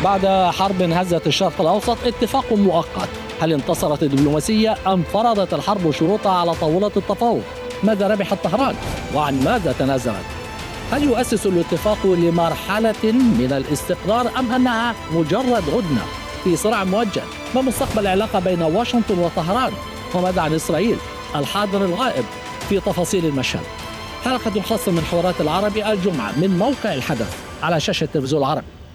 بعد حرب هزت الشرق الأوسط اتفاق مؤقت. هل انتصرت الدبلوماسية أم فرضت الحرب شروطها على طاولة التفاوض؟ ماذا ربحت طهران وعن ماذا تنازلت؟ هل يؤسس الاتفاق لمرحلة من الاستقرار أم أنها مجرد هدنة في صراع موجه؟ ما مستقبل العلاقة بين واشنطن وطهران؟ وماذا عن إسرائيل الحاضر الغائب في تفاصيل المشهد؟ حلقة خاصة من حوارات العربي الجمعة من موقع الحدث على شاشة تلفزيون العرب.